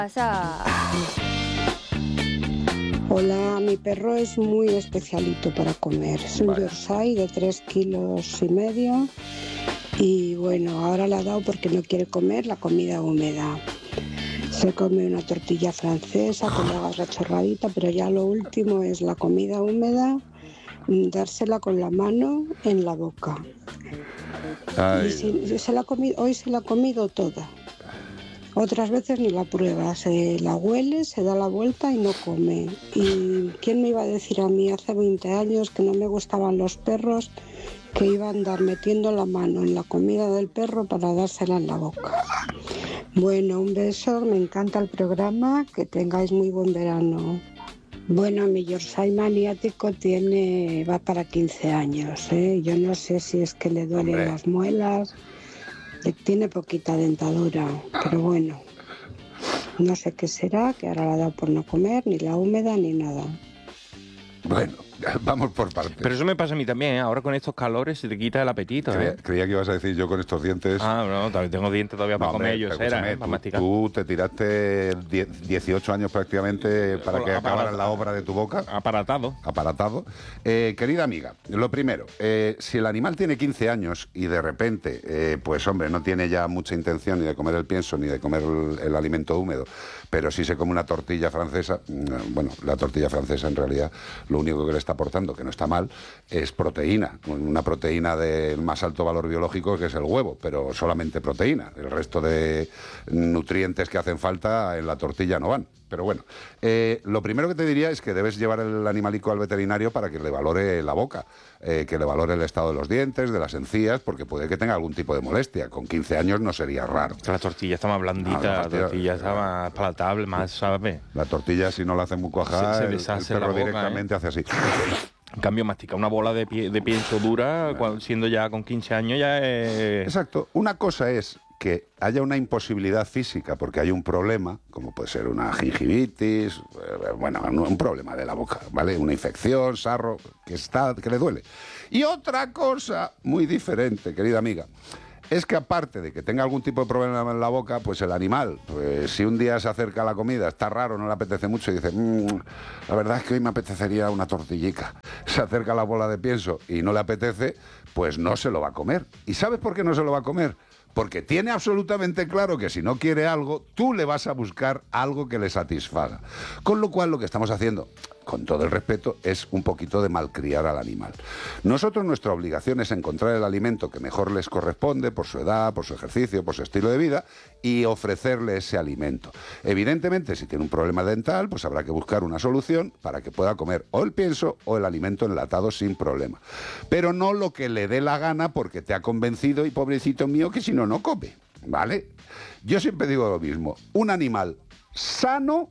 Pasa. Hola, mi perro es muy especialito para comer. Es un Yorkshire de 3,5 kilos. Y bueno, ahora le ha dado porque no quiere comer la comida húmeda. Se come una tortilla francesa que le hagas la chorradita, pero ya lo último es la comida húmeda, dársela con la mano en la boca. Ay. Hoy se la ha comido toda. Otras veces ni la prueba, se la huele, se da la vuelta y no come. ¿Y quién me iba a decir a mí hace 20 años que no me gustaban los perros, que iba a andar metiendo la mano en la comida del perro para dársela en la boca? Bueno, un beso, me encanta el programa, que tengáis muy buen verano. Bueno, mi Yorkshire maniático va para 15 años, ¿eh? Yo no sé si es que le duelen las muelas, tiene poquita dentadura, pero bueno, no sé qué será, que ahora la ha dado por no comer, ni la húmeda ni nada. Bueno, vamos por partes. Pero eso me pasa a mí también, ¿eh? Ahora con estos calores se te quita el apetito, ¿eh? Creía que ibas a decir yo con estos dientes. No, todavía tengo dientes todavía para comer, yo para masticar. Tú te tiraste 18 años prácticamente para que acabaran la obra de tu boca. Aparatado. Querida amiga, lo primero, si el animal tiene 15 años y de repente, pues hombre, no tiene ya mucha intención ni de comer el pienso ni de comer el alimento húmedo, pero sí se come una tortilla francesa, bueno, la tortilla francesa en realidad lo único que le está aportando, que no está mal, es proteína, una proteína del más alto valor biológico, que es el huevo, pero solamente proteína. El resto de nutrientes que hacen falta en la tortilla no van. Pero bueno, lo primero que te diría es que debes llevar el animalico al veterinario para que le valore la boca, que le valore el estado de los dientes, de las encías, porque puede que tenga algún tipo de molestia. Con 15 años no sería raro. La tortilla está más blandita, la tortilla está más palatable, más suave. La tortilla, si no la hacen muy cuajada, se deshace el perro la boca, directamente hace así. En cambio, masticar una bola de pienso dura, siendo ya con 15 años, ya es... Exacto. Una cosa es que haya una imposibilidad física porque hay un problema, como puede ser una gingivitis, bueno, un problema de la boca, ¿vale? Una infección, sarro, que le duele. Y otra cosa muy diferente, querida amiga, es que aparte de que tenga algún tipo de problema en la boca, pues el animal, pues si un día se acerca a la comida, está raro, no le apetece mucho y dice, la verdad es que hoy me apetecería una tortillica. Se acerca a la bola de pienso y no le apetece, pues no se lo va a comer. ¿Y sabes por qué no se lo va a comer? Porque tiene absolutamente claro que si no quiere algo, tú le vas a buscar algo que le satisfaga. Con lo cual lo que estamos haciendo, con todo el respeto, es un poquito de malcriar al animal. Nosotros, nuestra obligación es encontrar el alimento que mejor les corresponde por su edad, por su ejercicio, por su estilo de vida y ofrecerle ese alimento. Evidentemente, si tiene un problema dental, pues habrá que buscar una solución para que pueda comer o el pienso o el alimento enlatado sin problema. Pero no lo que le dé la gana porque te ha convencido y pobrecito mío que si no, no come, ¿vale? Yo siempre digo lo mismo, un animal sano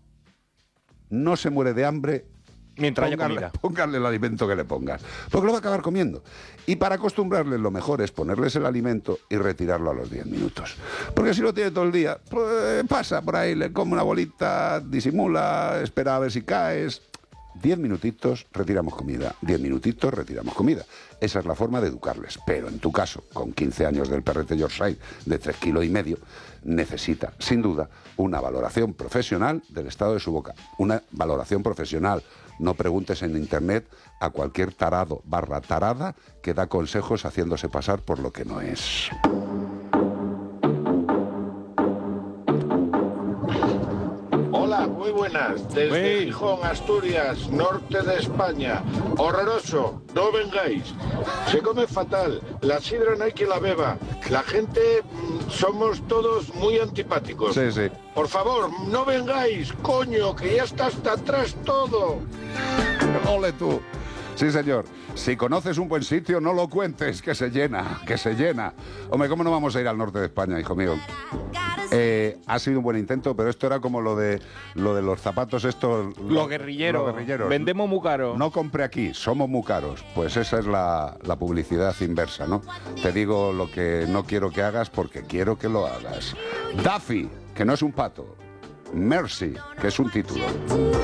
no se muere de hambre mientras haya comida. Póngale el alimento que le pongas, porque lo va a acabar comiendo. Y para acostumbrarles lo mejor es ponerles el alimento y retirarlo a los 10 minutos. Porque si lo tiene todo el día, pues pasa por ahí, le come una bolita, disimula, espera a ver si caes. 10 minutitos, retiramos comida. 10 minutitos, retiramos comida. Esa es la forma de educarles. Pero en tu caso, con 15 años del perrete Yorkshire de 3,5 kilos, necesita, sin duda, una valoración profesional del estado de su boca. Una valoración profesional. No preguntes en internet a cualquier tarado / tarada que da consejos haciéndose pasar por lo que no es. Hola, muy buenas. Desde Gijón, Asturias, norte de España. Horroroso, no vengáis. Se come fatal, la sidra no hay quien la beba. La gente, somos todos muy antipáticos. Sí, sí. Por favor, no vengáis, coño, que ya está hasta atrás todo. ¡Ole tú! Sí, señor. Si conoces un buen sitio, no lo cuentes, que se llena, que se llena. Hombre, ¿cómo no vamos a ir al norte de España, hijo mío? Ha sido un buen intento, pero esto era como lo de los zapatos estos... Los guerrilleros. Vendemos muy caro. No compré aquí, somos muy caros. Pues esa es la publicidad inversa, ¿no? Te digo lo que no quiero que hagas porque quiero que lo hagas. Daffy, que no es un pato. Mercy, que es un título.